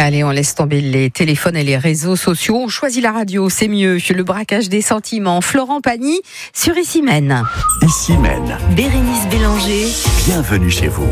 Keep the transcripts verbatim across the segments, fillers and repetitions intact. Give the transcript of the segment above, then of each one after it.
Allez, on laisse tomber les téléphones et les réseaux sociaux. On choisit la radio, c'est mieux. Le braquage des sentiments. Florent Pagny sur Ici Mène. Ici Mène. Bérénice Bélanger. Bienvenue chez vous.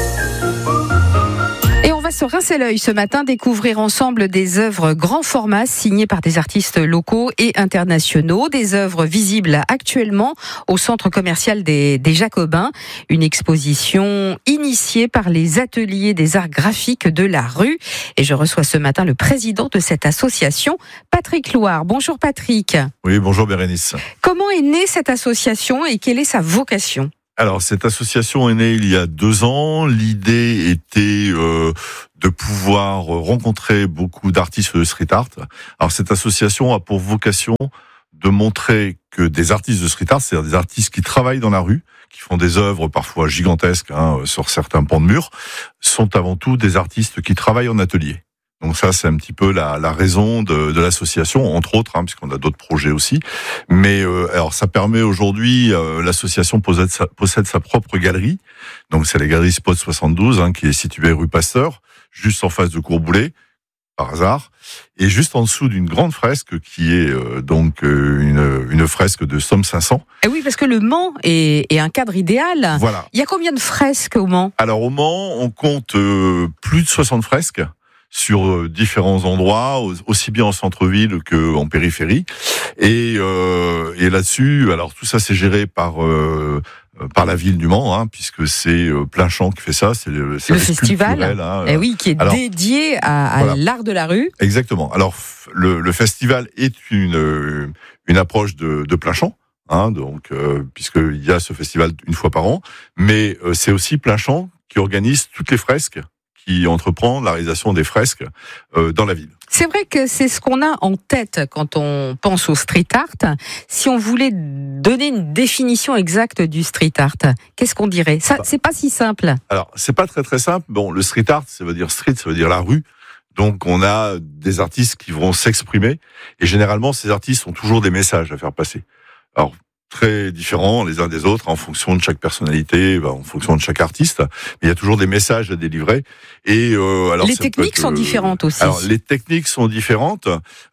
Et on va se rincer l'œil ce matin, découvrir ensemble des œuvres grand format signées par des artistes locaux et internationaux, des œuvres visibles actuellement au centre commercial des, des Jacobins, une exposition initiée par les ateliers des arts graphiques de la rue. Et je reçois ce matin le président de cette association, Patrick Loire. Bonjour Patrick. Oui, bonjour Bérénice. Comment est née cette association et quelle est sa vocation ? Alors, cette association est née il y a deux ans. L'idée était euh, de pouvoir rencontrer beaucoup d'artistes de street art. Alors, cette association a pour vocation de montrer que des artistes de street art, c'est-à-dire des artistes qui travaillent dans la rue, qui font des œuvres parfois gigantesques hein, sur certains pans de murs, sont avant tout des artistes qui travaillent en atelier. Donc ça, c'est un petit peu la, la raison de, de l'association, entre autres, hein, puisqu'on a d'autres projets aussi. Mais euh, alors, ça permet aujourd'hui, euh, l'association possède sa, possède sa propre galerie. Donc c'est la galerie Spot soixante-douze, hein, qui est située rue Pasteur, juste en face de Courboulet, par hasard, et juste en dessous d'une grande fresque qui est euh, donc euh, une, une fresque de Somme cinq cents. Et oui, parce que le Mans est, est un cadre idéal. Voilà. Il y a combien de fresques au Mans ? Alors au Mans, on compte euh, plus de soixante fresques sur différents endroits, aussi bien en centre-ville qu'en périphérie. Et, euh, et là-dessus, alors tout ça c'est géré par euh, par la ville du Mans, hein, puisque c'est Plein-Champ qui fait ça. C'est le, le festival, hein, eh oui, qui est alors, dédié à, à voilà. l'art de la rue. Exactement. Alors le, le festival est une une approche de, de Plein-Champ. Hein, donc euh, puisqu'il y a ce festival une fois par an, mais euh, c'est aussi Plein-Champ qui organise toutes les fresques, qui entreprend la réalisation des fresques euh, dans la ville. C'est vrai que c'est ce qu'on a en tête quand on pense au street art. Si on voulait donner une définition exacte du street art, qu'est-ce qu'on dirait ? Ça, c'est pas si simple. Alors, c'est pas très très simple. Bon, le street art, ça veut dire street, ça veut dire la rue. Donc, on a des artistes qui vont s'exprimer. Et généralement, ces artistes ont toujours des messages à faire passer. Alors, très différents les uns des autres en fonction de chaque personnalité, en fonction de chaque artiste. Mais il y a toujours des messages à délivrer. Et euh, alors les techniques être, sont différentes aussi. Alors les techniques sont différentes.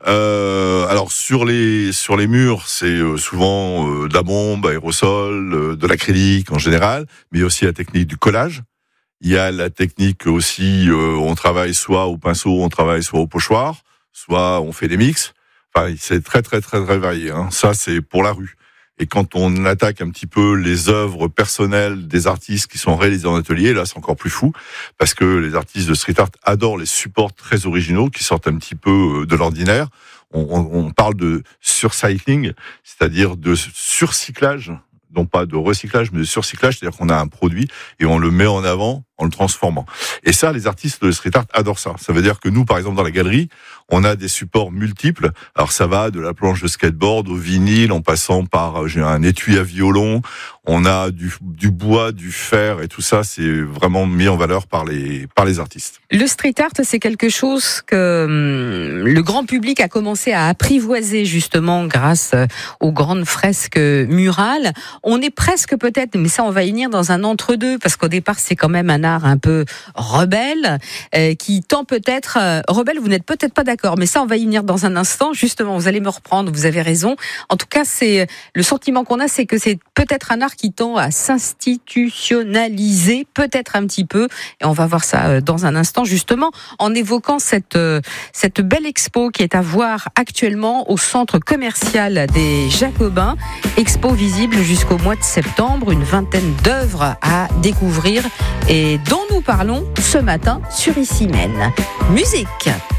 Euh, alors sur les sur les murs, c'est souvent euh, de la bombe, aérosol, euh, de l'acrylique en général, mais aussi la technique du collage. Il y a la technique aussi, euh, on travaille soit au pinceau, on travaille soit au pochoir, soit on fait des mix. Enfin, c'est très très très très varié. Hein. Ça, c'est pour la rue. Et quand on attaque un petit peu les œuvres personnelles des artistes qui sont réalisées en atelier, là c'est encore plus fou, parce que les artistes de street art adorent les supports très originaux qui sortent un petit peu de l'ordinaire. On, on, on parle de surcycling, c'est-à-dire de surcyclage, non pas de recyclage, mais de surcyclage, c'est-à-dire qu'on a un produit et on le met en avant en le transformant. Et ça, les artistes de street art adorent ça. Ça veut dire que nous, par exemple, dans la galerie, on a des supports multiples. Alors ça va de la planche de skateboard au vinyle, en passant par j'ai un étui à violon. On a du, du bois, du fer et tout ça, c'est vraiment mis en valeur par les par les artistes. Le street art, c'est quelque chose que hum, le grand public a commencé à apprivoiser justement grâce aux grandes fresques murales. On est presque peut-être, mais ça on va y venir dans un entre-deux, parce qu'au départ c'est quand même un art un peu rebelle, euh, qui tend peut-être euh, rebelle. Vous n'êtes peut-être pas d'accord, mais ça on va y venir dans un instant. Justement, vous allez me reprendre. Vous avez raison. En tout cas, c'est le sentiment qu'on a, c'est que c'est peut-être un art qui tend à s'institutionnaliser, peut-être un petit peu. Et on va voir ça dans un instant, justement, en évoquant cette euh, cette belle expo qui est à voir actuellement au centre commercial des Jacobins. Expo visible jusqu'au mois de septembre, une vingtaine d'œuvres à découvrir et dont nous parlons ce matin sur Ici Mène. Musique.